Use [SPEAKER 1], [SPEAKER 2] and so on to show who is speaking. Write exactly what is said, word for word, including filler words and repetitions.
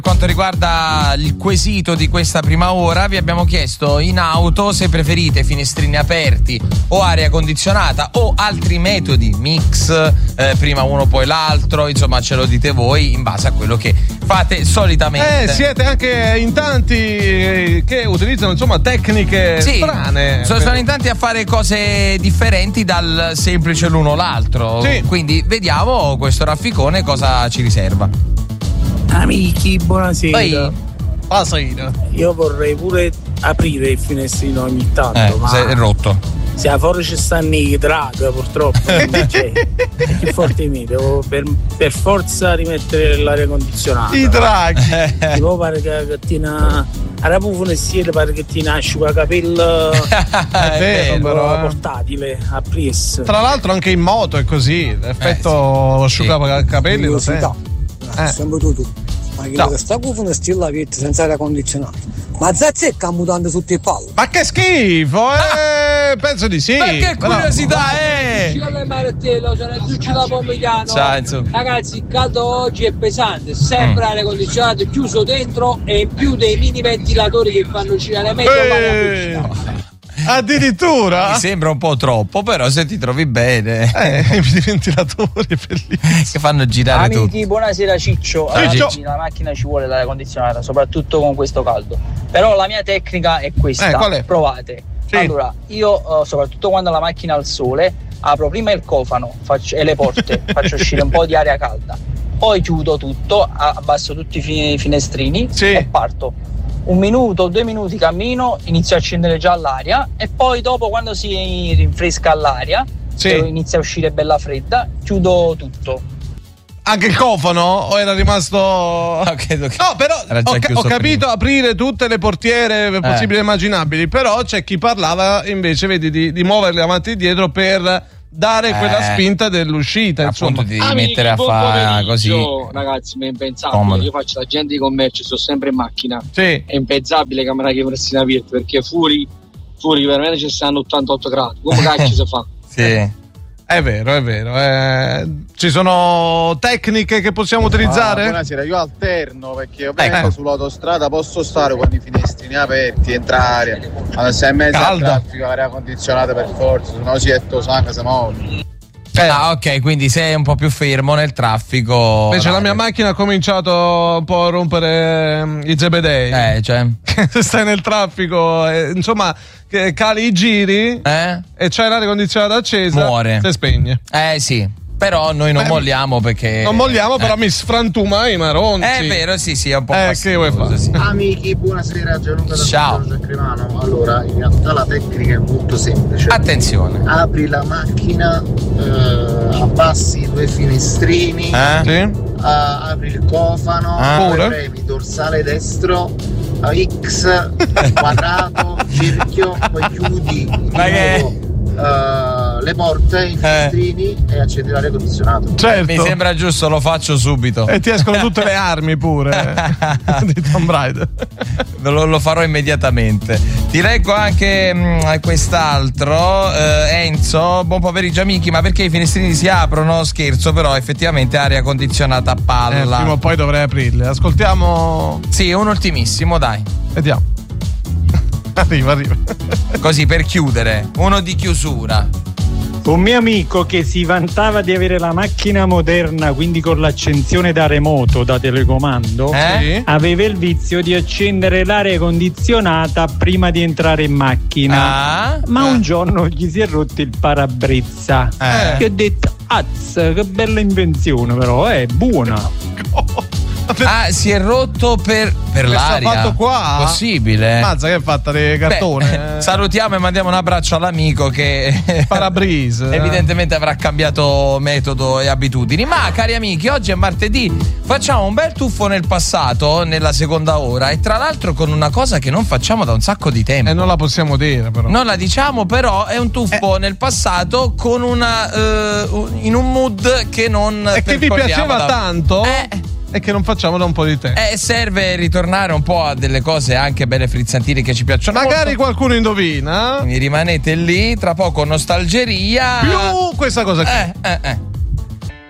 [SPEAKER 1] Per quanto riguarda il quesito di questa prima ora, vi abbiamo chiesto in auto se preferite finestrini aperti o aria condizionata o altri metodi, mix, eh, prima uno poi l'altro, insomma ce lo dite voi in base a quello che fate solitamente.
[SPEAKER 2] Eh, siete anche in tanti che utilizzano insomma tecniche
[SPEAKER 1] sì,
[SPEAKER 2] strane.
[SPEAKER 1] Sono, sono in tanti a fare cose differenti dal semplice l'uno o l'altro.
[SPEAKER 2] Sì.
[SPEAKER 1] Quindi vediamo questo rafficone cosa ci riserva.
[SPEAKER 3] Amici, buonasera.
[SPEAKER 1] Poi,
[SPEAKER 2] Buonasera.
[SPEAKER 3] Io vorrei pure aprire il finestrino ogni tanto,
[SPEAKER 1] eh,
[SPEAKER 3] ma
[SPEAKER 1] è rotto.
[SPEAKER 3] se fuori ci stanno i drag, purtroppo non c'è. È più forte di me, devo per, per forza rimettere l'aria condizionata.
[SPEAKER 2] I draghi.
[SPEAKER 3] Tipo pare che, che ti na alla finestrino pare che ti asciuga capello
[SPEAKER 2] È vero, però, eh.
[SPEAKER 3] portatile a Prius.
[SPEAKER 2] Tra l'altro anche in moto è così, l'effetto
[SPEAKER 1] Eh, sì.
[SPEAKER 2] asciugacapelli lo sai.
[SPEAKER 4] Eh. Sempre tu, ma chi no. sta con una stilla aperta senza aria condizionata? Ma zazzecca mutando sotto il pallo.
[SPEAKER 2] Ma che schifo, eh! Penso di sì.
[SPEAKER 1] Ma che
[SPEAKER 2] però...
[SPEAKER 1] curiosità, eh! Ciao, insomma.
[SPEAKER 5] Ragazzi, il caldo oggi è pesante, sempre aria condizionata chiuso dentro e in più dei mini ventilatori che fanno girare meglio l'aria.
[SPEAKER 2] Addirittura
[SPEAKER 1] Mi sembra un po' troppo, però se ti trovi bene,
[SPEAKER 2] eh, i ventilatori bellissimi
[SPEAKER 1] che fanno girare
[SPEAKER 5] Amici,
[SPEAKER 1] tutto.
[SPEAKER 5] buonasera Ciccio.
[SPEAKER 2] Ciccio.
[SPEAKER 5] Amici, la macchina ci vuole l'aria condizionata, soprattutto con questo caldo. Però la mia tecnica è questa.
[SPEAKER 2] Eh, qual è?
[SPEAKER 5] Provate.
[SPEAKER 2] Sì.
[SPEAKER 5] Allora, io uh, soprattutto quando la macchina è al sole, apro prima il cofano faccio, e le porte, faccio uscire un po' di aria calda. Poi chiudo tutto, abbasso tutti i fin- finestrini
[SPEAKER 2] sì.
[SPEAKER 5] e parto. Un minuto, due minuti cammino, inizio a accendere già l'aria e poi dopo quando si rinfresca l'aria,
[SPEAKER 2] sì.
[SPEAKER 5] inizia a uscire bella fredda, chiudo tutto.
[SPEAKER 2] Anche il cofano o era rimasto
[SPEAKER 1] No, credo che
[SPEAKER 2] no però
[SPEAKER 1] era già
[SPEAKER 2] ho,
[SPEAKER 1] chiuso
[SPEAKER 2] ho capito
[SPEAKER 1] prima.
[SPEAKER 2] Aprire tutte le portiere possibili e immaginabili, però c'è chi parlava invece vedi di, di muoverle avanti e dietro per dare
[SPEAKER 1] Eh,
[SPEAKER 2] quella spinta dell'uscita,
[SPEAKER 1] appunto,
[SPEAKER 2] insomma.
[SPEAKER 1] di mettere a fare così.
[SPEAKER 5] Ragazzi, ma è impensabile.
[SPEAKER 1] Comodo.
[SPEAKER 5] Io faccio l'agente di commercio, sto sempre in macchina.
[SPEAKER 2] Sì.
[SPEAKER 5] È impensabile camminare che finestrino aperto perché fuori, fuori veramente ci stanno ottantotto gradi. Come cacchio si fa?
[SPEAKER 1] Sì.
[SPEAKER 2] È vero, è vero. Eh, ci sono tecniche che possiamo utilizzare?
[SPEAKER 6] Ah, buonasera, io alterno perché ovviamente
[SPEAKER 2] Ecco.
[SPEAKER 6] sull'autostrada posso stare con i finestrini aperti, entrare, ma se è in mezzo al
[SPEAKER 2] Calda.
[SPEAKER 6] traffico, aria condizionata per forza, se no si è tosanca, se muove.
[SPEAKER 1] Eh, ah, ok, quindi sei un po' più fermo nel traffico.
[SPEAKER 2] Invece la mia
[SPEAKER 1] Dai.
[SPEAKER 2] macchina ha cominciato un po' a rompere um, i zebedei.
[SPEAKER 1] Eh, cioè.
[SPEAKER 2] Se stai nel traffico, eh, insomma, che cali i giri
[SPEAKER 1] Eh?
[SPEAKER 2] e c'hai l'aria condizionata accesa,
[SPEAKER 1] Muore.
[SPEAKER 2] si spegne.
[SPEAKER 1] Eh sì. Però noi non
[SPEAKER 2] Beh,
[SPEAKER 1] molliamo perché.
[SPEAKER 2] Non molliamo, però
[SPEAKER 1] eh.
[SPEAKER 2] mi sfrantuma i maronzi.
[SPEAKER 1] È vero, sì, sì, è un po'
[SPEAKER 2] Eh,
[SPEAKER 1] fastidioso,
[SPEAKER 2] che vuoi fare?
[SPEAKER 1] sì.
[SPEAKER 6] Amici, buonasera, Gianluca da
[SPEAKER 1] Ciao.
[SPEAKER 6] Giorgio Cremano. Allora, in realtà la tecnica è molto semplice.
[SPEAKER 1] Attenzione.
[SPEAKER 6] Apri la macchina, eh, abbassi i due finestrini,
[SPEAKER 1] Eh?
[SPEAKER 2] Sì?
[SPEAKER 6] eh, apri il cofano,
[SPEAKER 1] Ah.
[SPEAKER 6] poi
[SPEAKER 2] Pure?
[SPEAKER 6] premi dorsale destro, eh, X, quadrato, cerchio, poi chiudi di
[SPEAKER 1] Ma che-
[SPEAKER 6] nuovo, eh, le porte, i finestrini e accendi l'aria condizionata.
[SPEAKER 2] Certo.
[SPEAKER 1] Mi sembra giusto, lo faccio subito.
[SPEAKER 2] E ti escono tutte le armi pure eh, di Tomb Raider.
[SPEAKER 1] Lo, lo farò immediatamente. Ti leggo anche mh, quest'altro. eh, Enzo, buon pomeriggio amici, ma perché i finestrini si aprono? Scherzo, però effettivamente aria condizionata a
[SPEAKER 2] Eh,
[SPEAKER 1] palla.
[SPEAKER 2] prima o poi dovrei aprirle. Ascoltiamo.
[SPEAKER 1] Sì, un ultimissimo, dai.
[SPEAKER 2] Vediamo. Arriva, arriva.
[SPEAKER 1] Così per chiudere, uno di chiusura.
[SPEAKER 7] Un mio amico che si vantava di avere la macchina moderna, quindi con l'accensione da remoto, da telecomando,
[SPEAKER 1] Eh?
[SPEAKER 2] Sì.
[SPEAKER 7] aveva il vizio di accendere l'aria condizionata prima di entrare in macchina.
[SPEAKER 1] Ah?
[SPEAKER 7] Ma
[SPEAKER 2] Eh.
[SPEAKER 7] un giorno gli si è rotto il parabrezza.
[SPEAKER 1] Eh.
[SPEAKER 7] Che ho detto, azz, che bella invenzione, però è buona.
[SPEAKER 1] Ah, si è rotto per, per
[SPEAKER 2] Che sta
[SPEAKER 1] l'aria.
[SPEAKER 2] fatto qua?
[SPEAKER 1] Possibile.
[SPEAKER 2] Mazza, che è fatta di cartone.
[SPEAKER 1] Beh, salutiamo e mandiamo un abbraccio all'amico che
[SPEAKER 2] Parabrise.
[SPEAKER 1] evidentemente avrà cambiato metodo e abitudini. Ma cari amici, oggi è martedì, facciamo un bel tuffo nel passato nella seconda ora e tra l'altro con una cosa che non facciamo da un sacco di tempo.
[SPEAKER 2] E non la possiamo dire, però.
[SPEAKER 1] Non la diciamo, però è un tuffo nel passato con una eh, in un mood che non
[SPEAKER 2] E che vi
[SPEAKER 1] percorriamo
[SPEAKER 2] piaceva
[SPEAKER 1] da-
[SPEAKER 2] tanto
[SPEAKER 1] Eh
[SPEAKER 2] e che non facciamo da un po' di tempo.
[SPEAKER 1] Eh, serve ritornare un po' a delle cose anche belle frizzantine che ci piacciono
[SPEAKER 2] Magari
[SPEAKER 1] molto.
[SPEAKER 2] qualcuno indovina.
[SPEAKER 1] Quindi rimanete lì, tra poco nostalgeria.
[SPEAKER 2] Più questa cosa qui.
[SPEAKER 1] Eh, eh, eh.